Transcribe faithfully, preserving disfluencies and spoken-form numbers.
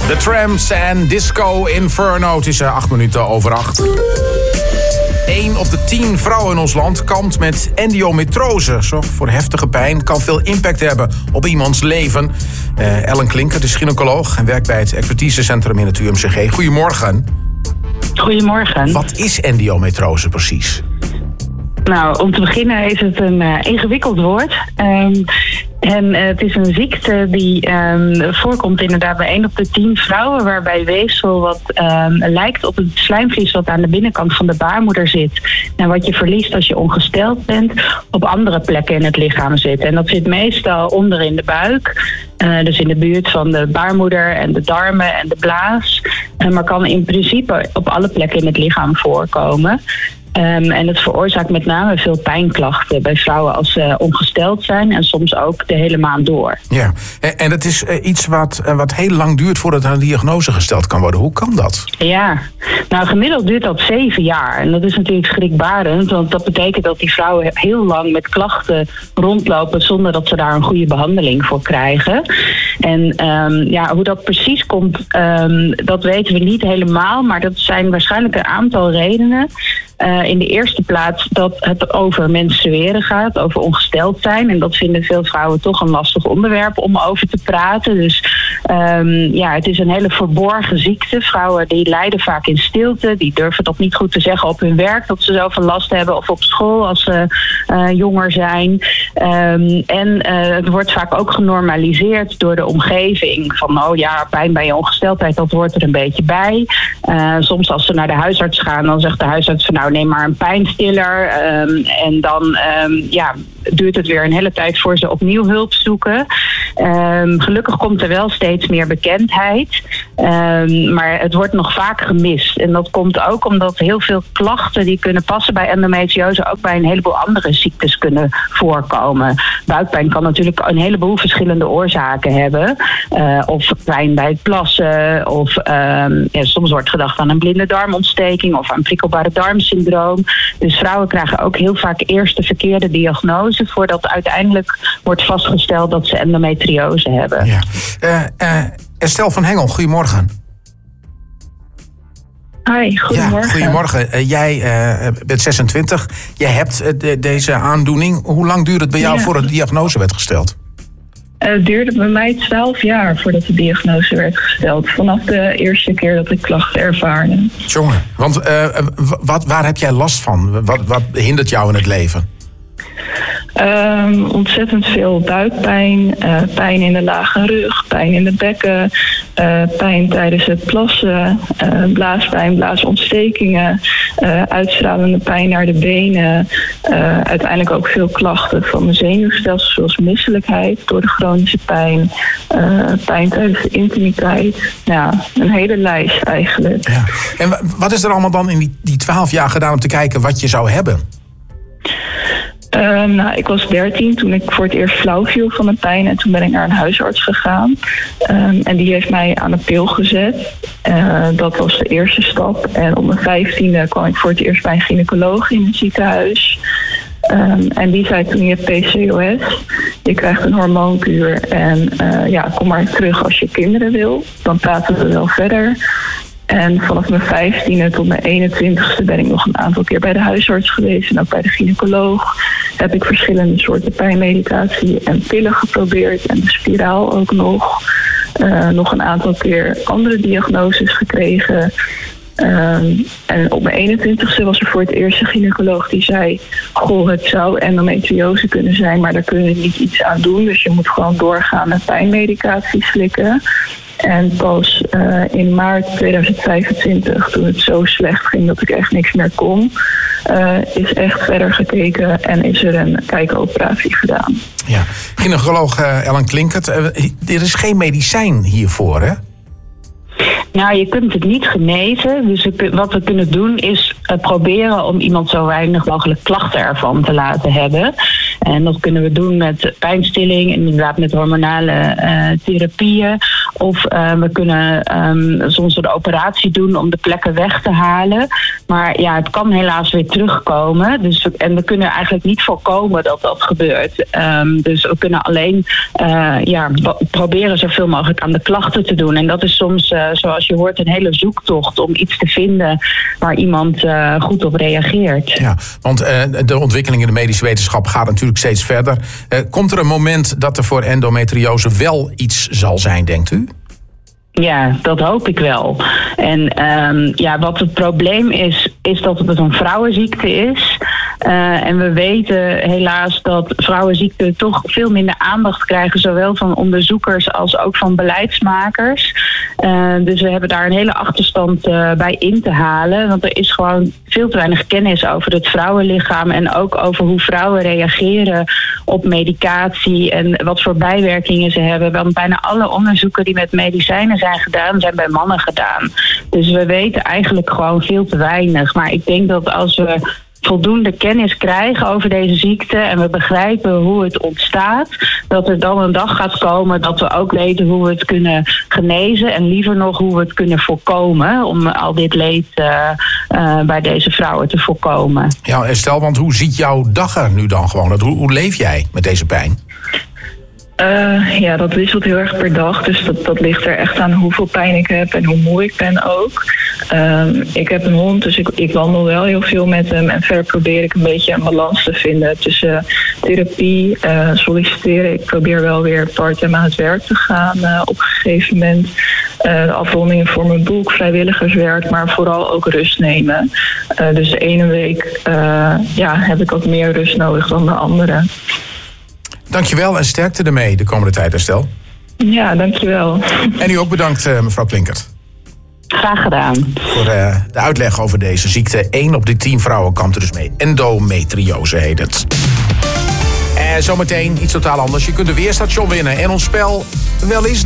The Tramps en Disco Inferno. Het is acht minuten over acht. Eén op de tien vrouwen in ons land kampt met endometriose. Zorgt voor heftige pijn, kan veel impact hebben op iemands leven. Uh, Ellen Klinkert is gynaecoloog en werkt bij het expertisecentrum in het U M C G. Goedemorgen. Goedemorgen. Wat is endometriose precies? Nou, om te beginnen is het een uh, ingewikkeld woord. Um, en uh, het is een ziekte die um, voorkomt inderdaad bij één op de tien vrouwen, waarbij weefsel wat um, lijkt op het slijmvlies wat aan de binnenkant van de baarmoeder zit. En wat je verliest als je ongesteld bent, op andere plekken in het lichaam zit. En dat zit meestal onder in de buik. Uh, dus in de buurt van de baarmoeder en de darmen en de blaas. Uh, maar kan in principe op alle plekken in het lichaam voorkomen. Um, en het veroorzaakt met name veel pijnklachten bij vrouwen als ze ongesteld zijn en soms ook de hele maand door. Ja, en het is iets wat, wat heel lang duurt voordat er een diagnose gesteld kan worden. Hoe kan dat? Ja, nou gemiddeld duurt dat zeven jaar. En dat is natuurlijk schrikbarend, want dat betekent dat die vrouwen heel lang met klachten rondlopen zonder dat ze daar een goede behandeling voor krijgen. En um, ja, hoe dat precies komt, um, dat weten we niet helemaal, maar dat zijn waarschijnlijk een aantal redenen. Uh, in de eerste plaats dat het over menstrueren gaat, over ongesteld zijn. En dat vinden veel vrouwen toch een lastig onderwerp om over te praten. Dus um, ja, het is een hele verborgen ziekte. Vrouwen die lijden vaak in stilte. Die durven dat niet goed te zeggen op hun werk, dat ze zoveel last hebben. Of op school als ze uh, jonger zijn. Um, en uh, het wordt vaak ook genormaliseerd door de omgeving. Van, oh ja, pijn bij je ongesteldheid, dat hoort er een beetje bij. Uh, soms als ze naar de huisarts gaan, dan zegt de huisarts van, nou, neem maar een pijnstiller. Um, en dan um, ja, duurt het weer een hele tijd voor ze opnieuw hulp zoeken. Um, gelukkig komt er wel steeds meer bekendheid. Um, maar het wordt nog vaak gemist. En dat komt ook omdat heel veel klachten die kunnen passen bij endometriose ook bij een heleboel andere ziektes kunnen voorkomen. Buikpijn kan natuurlijk een heleboel verschillende oorzaken hebben. Uh, of pijn bij het plassen. Of um, ja, soms wordt gedacht aan een blinde darmontsteking of aan prikkelbare darmsyndroom. Dus vrouwen krijgen ook heel vaak eerst de verkeerde diagnose voordat uiteindelijk wordt vastgesteld dat ze endometriose hebben. Ja. Uh, uh, Estelle van Hengel, goedemorgen. Hoi, goedemorgen. Ja, goedemorgen. Uh, jij uh, bent zesentwintig. Jij hebt uh, de, deze aandoening. Hoe lang duurde het bij jou ja. voordat de diagnose werd gesteld? Het duurde bij mij twaalf jaar voordat de diagnose werd gesteld. Vanaf de eerste keer dat ik klachten ervaarde. Jongen, want uh, wat, waar heb jij last van? Wat, wat hindert jou in het leven? Um, ontzettend veel buikpijn, uh, pijn in de lage rug, pijn in de bekken, uh, pijn tijdens het plassen, uh, blaaspijn, blaasontstekingen, uh, uitstralende pijn naar de benen. Uh, uiteindelijk ook veel klachten van mijn zenuwstelsel, zoals misselijkheid door de chronische pijn, uh, pijn tijdens de intimiteit. Ja, een hele lijst eigenlijk. Ja. En wat is er allemaal dan in die twaalf jaar gedaan om te kijken wat je zou hebben? Um, nou, ik was dertien toen ik voor het eerst flauw viel van de pijn. En toen ben ik naar een huisarts gegaan. Um, en die heeft mij aan een pil gezet. Uh, dat was de eerste stap. En op mijn vijftiende kwam ik voor het eerst bij een gynaecoloog in het ziekenhuis. Um, en die zei toen, je hebt P C O S. Je krijgt een hormoonkuur. En uh, ja, kom maar terug als je kinderen wil. Dan praten we wel verder. En vanaf mijn vijftiende tot mijn eenentwintigste ben ik nog een aantal keer bij de huisarts geweest. En ook bij de gynaecoloog heb ik verschillende soorten pijnmedicatie en pillen geprobeerd. En de spiraal ook nog. Uh, nog een aantal keer andere diagnoses gekregen. Um, en op mijn eenentwintigste was er voor het eerst een gynaecoloog die zei, goh, het zou endometriose kunnen zijn, maar daar kunnen we niet iets aan doen. Dus je moet gewoon doorgaan met pijnmedicatie slikken. En pas uh, in maart tweeduizend vijfentwintig, toen het zo slecht ging dat ik echt niks meer kon, uh, is echt verder gekeken en is er een kijkoperatie gedaan. Ja, gynaecoloog uh, Ellen Klinkert, uh, er is geen medicijn hiervoor, hè? Nou, je kunt het niet genezen. Dus wat we kunnen doen is uh, proberen om iemand zo weinig mogelijk klachten ervan te laten hebben. En dat kunnen we doen met pijnstilling, inderdaad met hormonale uh, therapieën. Of uh, we kunnen um, soms een operatie doen om de plekken weg te halen. Maar ja, het kan helaas weer terugkomen. Dus we, en we kunnen eigenlijk niet voorkomen dat dat gebeurt. Um, dus we kunnen alleen uh, ja, proberen zoveel mogelijk aan de klachten te doen. En dat is soms, uh, zoals je hoort, een hele zoektocht om iets te vinden waar iemand uh, goed op reageert. Ja, want uh, de ontwikkeling in de medische wetenschap gaat natuurlijk steeds verder. Uh, komt er een moment dat er voor endometriose wel iets zal zijn, denkt u? Ja, dat hoop ik wel. En um, ja, wat het probleem is, is dat het een vrouwenziekte is. Uh, en we weten helaas dat vrouwenziekten toch veel minder aandacht krijgen, zowel van onderzoekers als ook van beleidsmakers. Uh, dus we hebben daar een hele achterstand uh, bij in te halen. Want er is gewoon veel te weinig kennis over het vrouwenlichaam en ook over hoe vrouwen reageren op medicatie en wat voor bijwerkingen ze hebben. Want bijna alle onderzoeken die met medicijnen zijn gedaan, zijn bij mannen gedaan. Dus we weten eigenlijk gewoon veel te weinig. Maar ik denk dat als we voldoende kennis krijgen over deze ziekte en we begrijpen hoe het ontstaat, dat er dan een dag gaat komen dat we ook weten hoe we het kunnen genezen en liever nog hoe we het kunnen voorkomen om al dit leed uh, uh, bij deze vrouwen te voorkomen. Ja, Estelle, want hoe ziet jouw dag er nu dan gewoon? Hoe, hoe leef jij met deze pijn? Uh, ja, dat wisselt heel erg per dag. Dus dat, dat ligt er echt aan hoeveel pijn ik heb en hoe moe ik ben ook. Um, ik heb een hond, dus ik, ik wandel wel heel veel met hem. En verder probeer ik een beetje een balans te vinden tussen therapie, uh, solliciteren. Ik probeer wel weer part-time aan het werk te gaan uh, op een gegeven moment. Uh, de afrondingen voor mijn boek, vrijwilligerswerk, maar vooral ook rust nemen. Uh, dus de ene week uh, ja, heb ik wat meer rust nodig dan de andere. Dankjewel en sterkte ermee de komende tijd, Estelle. Ja, dankjewel. En u ook bedankt, uh, mevrouw Klinkert. Graag gedaan. Voor uh, de uitleg over deze ziekte. één op de tien vrouwen kampt er dus mee. Endometriose heet het. En zometeen iets totaal anders. Je kunt een weerstation winnen en ons spel wel eens